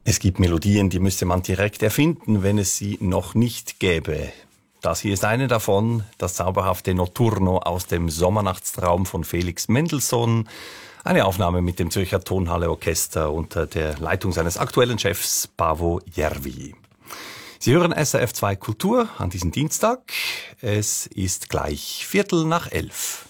Es gibt Melodien, die müsste man direkt erfinden, wenn es sie noch nicht gäbe. Das hier ist eine davon, das zauberhafte Notturno aus dem Sommernachtstraum von Felix Mendelssohn. Eine Aufnahme mit dem Zürcher Tonhalle Orchester unter der Leitung seines aktuellen Chefs Paavo Järvi. Sie hören SRF 2 Kultur an diesem Dienstag. Es ist gleich 11:15.